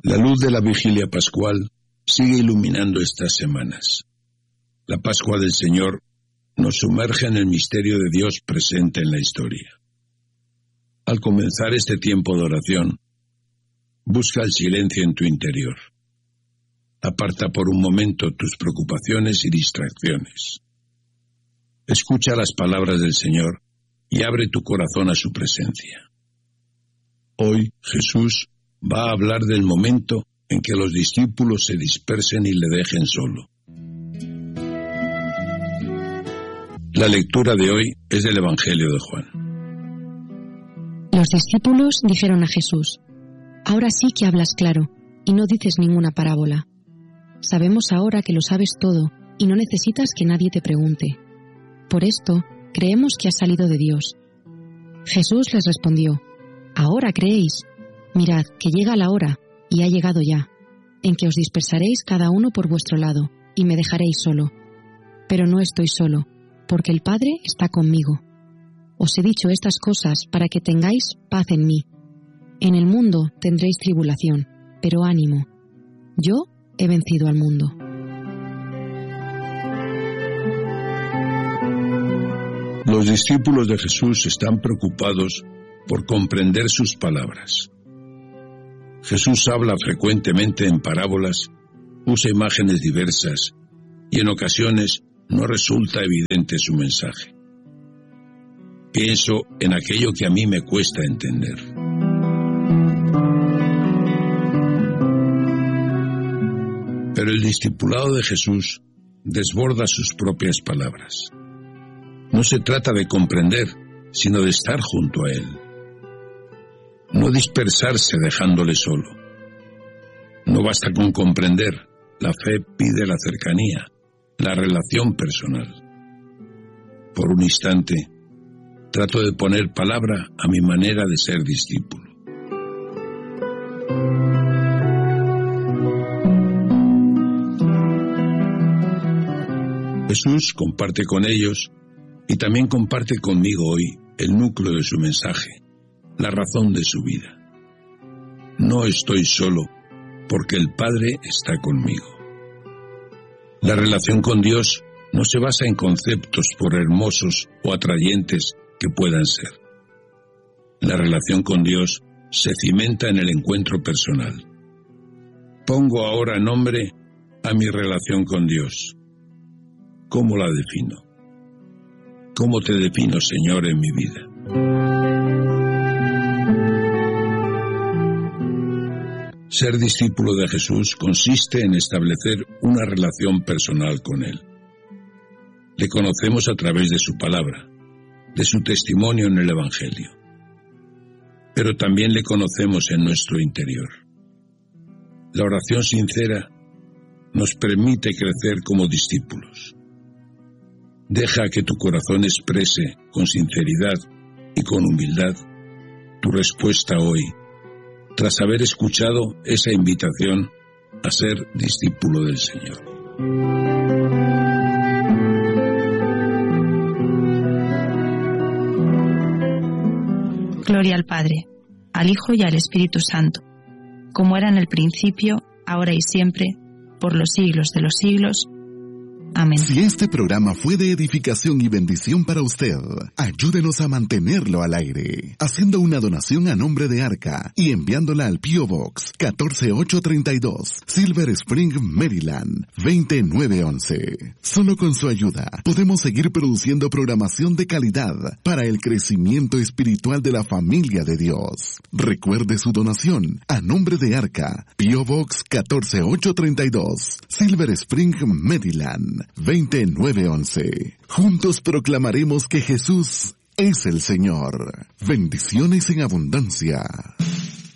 La luz de la vigilia pascual sigue iluminando estas semanas. La Pascua del Señor nos sumerge en el misterio de Dios presente en la historia. Al comenzar este tiempo de oración, busca el silencio en tu interior. Aparta por un momento tus preocupaciones y distracciones. Escucha las palabras del Señor y abre tu corazón a su presencia. Hoy Jesús va a hablar del momento en que los discípulos se dispersen y le dejen solo. La lectura de hoy es del Evangelio de Juan. Los discípulos dijeron a Jesús: «Ahora sí que hablas claro, y no dices ninguna parábola. Sabemos ahora que lo sabes todo, y no necesitas que nadie te pregunte. Por esto, creemos que has salido de Dios». Jesús les respondió: «¿Ahora creéis? Mirad, que llega la hora, y ha llegado ya, en que os dispersaréis cada uno por vuestro lado, y me dejaréis solo. Pero no estoy solo, porque el Padre está conmigo. Os he dicho estas cosas para que tengáis paz en mí. En el mundo tendréis tribulación, pero ánimo. Yo he vencido al mundo». Los discípulos de Jesús están preocupados por comprender sus palabras. Jesús habla frecuentemente en parábolas, usa imágenes diversas y en ocasiones no resulta evidente su mensaje. Pienso en aquello que a mí me cuesta entender. Pero el discipulado de Jesús desborda sus propias palabras. No se trata de comprender, sino de estar junto a Él. No dispersarse dejándole solo. No basta con comprender, la fe pide la cercanía, la relación personal. Por un instante, trato de poner palabra a mi manera de ser discípulo. Jesús comparte con ellos y también comparte conmigo hoy el núcleo de su mensaje, la razón de su vida. No estoy solo porque el Padre está conmigo. La relación con Dios no se basa en conceptos por hermosos o atrayentes que puedan ser. La relación con Dios se cimenta en el encuentro personal. Pongo ahora nombre a mi relación con Dios. ¿Cómo la defino? ¿Cómo te defino, Señor, en mi vida? Ser discípulo de Jesús consiste en establecer una relación personal con Él. Le conocemos a través de su palabra, de su testimonio en el Evangelio. Pero también le conocemos en nuestro interior. La oración sincera nos permite crecer como discípulos. Deja que tu corazón exprese con sinceridad y con humildad tu respuesta hoy, tras haber escuchado esa invitación a ser discípulo del Señor. Gloria al Padre, al Hijo y al Espíritu Santo, como era en el principio, ahora y siempre, por los siglos de los siglos. Amén. Si este programa fue de edificación y bendición para usted, ayúdenos a mantenerlo al aire, haciendo una donación a nombre de Arca y enviándola al P.O. Box 14832, Silver Spring, Maryland, 20911. Solo con su ayuda podemos seguir produciendo programación de calidad para el crecimiento espiritual de la familia de Dios. Recuerde su donación a nombre de Arca, P.O. Box 14832, Silver Spring, Maryland, 20911. Juntos proclamaremos que Jesús es el Señor. Bendiciones en abundancia.